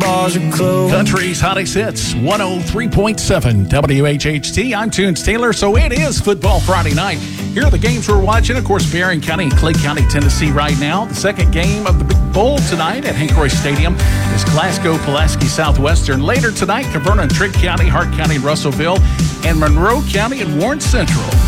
walls are closed. Country's hottest hits, 103.7 WHHT. I'm Tunes Taylor. So it is Football Friday night. Here are the games we're watching. Of course, Berrien County and Clay County, Tennessee right now. The second game of the Big Bowl tonight at Hank Roy Stadium is Glasgow-Pulaski Southwestern. Later tonight, Caverna and Trigg County, Hart County and Russellville, and Monroe County and Warren Central.